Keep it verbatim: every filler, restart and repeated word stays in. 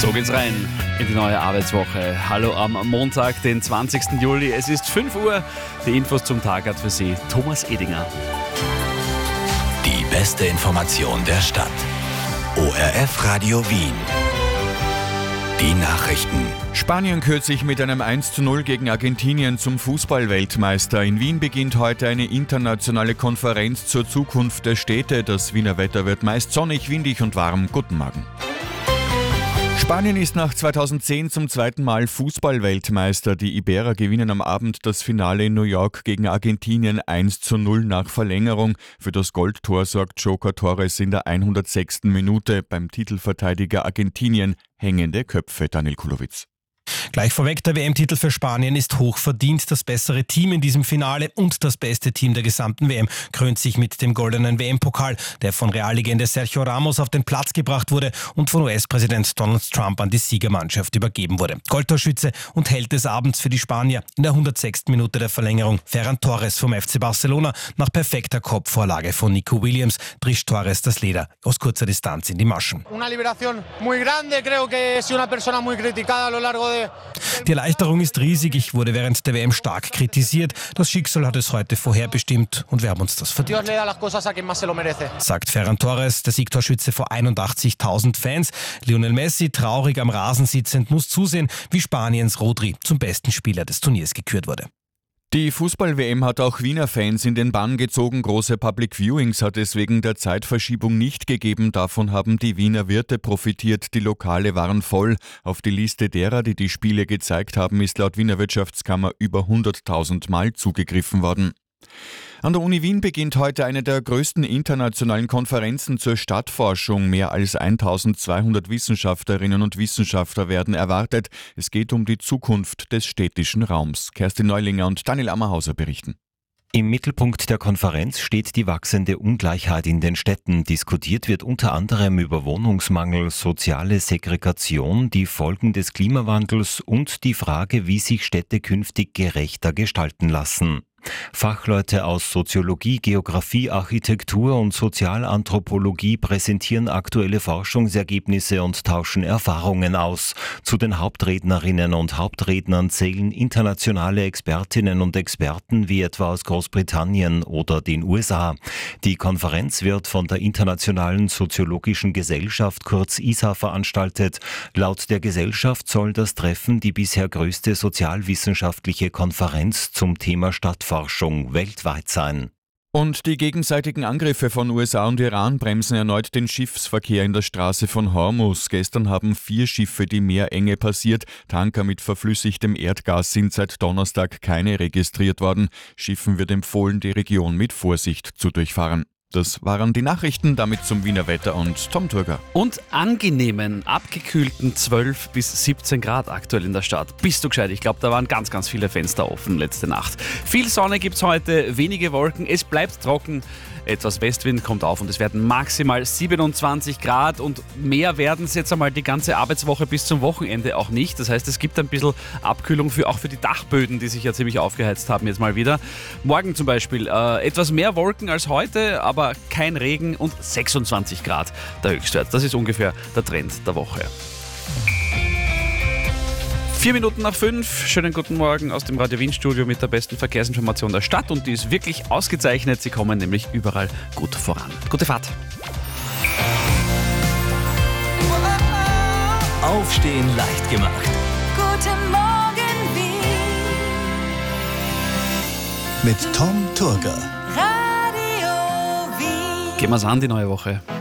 So geht's rein in die neue Arbeitswoche. Hallo am Montag, den zwanzigsten Juli. Es ist fünf Uhr. Die Infos zum Tag hat für Sie Thomas Edinger. Die beste Information der Stadt. O R F Radio Wien. Die Nachrichten. Spanien kürt sich mit einem eins zu null gegen Argentinien zum Fußball-Weltmeister. In Wien beginnt heute eine internationale Konferenz zur Zukunft der Städte. Das Wiener Wetter wird meist sonnig, windig und warm. Guten Morgen. Spanien ist nach zweitausendzehn zum zweiten Mal Fußball-Weltmeister. Die Iberer gewinnen am Abend das Finale in New York gegen Argentinien eins zu null nach Verlängerung. Für das Goldtor sorgt Joker Torres in der hundertsechsten Minute. Beim Titelverteidiger Argentinien hängende Köpfe. Daniel Kulowitz. Gleich vorweg, der W M-Titel für Spanien ist hochverdient. Das bessere Team in diesem Finale und das beste Team der gesamten W M krönt sich mit dem goldenen W M-Pokal, der von Reallegende Sergio Ramos auf den Platz gebracht wurde und von U S-Präsident Donald Trump an die Siegermannschaft übergeben wurde. Goldtorschütze und Held des Abends für die Spanier in der hundertsechsten Minute der Verlängerung. Ferran Torres vom F C Barcelona. Nach perfekter Kopfvorlage von Nico Williams trischt Torres das Leder aus kurzer Distanz in die Maschen. Una liberación muy grande, creo que si una persona muy criticada a lo largo de Die Erleichterung ist riesig. Ich wurde während der W M stark kritisiert. Das Schicksal hat es heute vorherbestimmt und wir haben uns das verdient, sagt Ferran Torres, der Siegtorschütze vor einundachtzigtausend Fans. Lionel Messi, traurig am Rasen sitzend, muss zusehen, wie Spaniens Rodri zum besten Spieler des Turniers gekürt wurde. Die Fußball-W M hat auch Wiener Fans in den Bann gezogen. Große Public Viewings hat es wegen der Zeitverschiebung nicht gegeben. Davon haben die Wiener Wirte profitiert. Die Lokale waren voll. Auf die Liste derer, die die Spiele gezeigt haben, ist laut Wiener Wirtschaftskammer über hunderttausend Mal zugegriffen worden. An der Uni Wien beginnt heute eine der größten internationalen Konferenzen zur Stadtforschung. Mehr als eintausendzweihundert Wissenschaftlerinnen und Wissenschaftler werden erwartet. Es geht um die Zukunft des städtischen Raums. Kerstin Neulinger und Daniel Ammerhauser berichten. Im Mittelpunkt der Konferenz steht die wachsende Ungleichheit in den Städten. Diskutiert wird unter anderem über Wohnungsmangel, soziale Segregation, die Folgen des Klimawandels und die Frage, wie sich Städte künftig gerechter gestalten lassen. Fachleute aus Soziologie, Geografie, Architektur und Sozialanthropologie präsentieren aktuelle Forschungsergebnisse und tauschen Erfahrungen aus. Zu den Hauptrednerinnen und Hauptrednern zählen internationale Expertinnen und Experten wie etwa aus Großbritannien oder den U S A. Die Konferenz wird von der Internationalen Soziologischen Gesellschaft, kurz I S A, veranstaltet. Laut der Gesellschaft soll das Treffen die bisher größte sozialwissenschaftliche Konferenz zum Thema Stadtforschung Forschung weltweit sein. Und die gegenseitigen Angriffe von U S A und Iran bremsen erneut den Schiffsverkehr in der Straße von Hormuz. Gestern haben vier Schiffe die Meerenge passiert. Tanker mit verflüssigtem Erdgas sind seit Donnerstag keine registriert worden. Schiffen wird empfohlen, die Region mit Vorsicht zu durchfahren. Das waren die Nachrichten, damit zum Wiener Wetter und Tom Turger. Und angenehmen, abgekühlten zwölf bis siebzehn Grad aktuell in der Stadt. Bist du gescheit? Ich glaube, da waren ganz, ganz viele Fenster offen letzte Nacht. Viel Sonne gibt's heute, wenige Wolken, es bleibt trocken. Etwas Westwind kommt auf und es werden maximal siebenundzwanzig Grad und mehr werden es jetzt einmal die ganze Arbeitswoche bis zum Wochenende auch nicht. Das heißt, es gibt ein bisschen Abkühlung für, auch für die Dachböden, die sich ja ziemlich aufgeheizt haben jetzt mal wieder. Morgen zum Beispiel äh, etwas mehr Wolken als heute, aber kein Regen und sechsundzwanzig Grad der Höchstwert. Das ist ungefähr der Trend der Woche. Vier Minuten nach fünf. Schönen guten Morgen aus dem Radio Wien Studio mit der besten Verkehrsinformation der Stadt und die ist wirklich ausgezeichnet. Sie kommen nämlich überall gut voran. Gute Fahrt. Aufstehen leicht gemacht. Guten Morgen Wien. Mit Tom Turger. Radio Wien. Gehen wir's an, die neue Woche.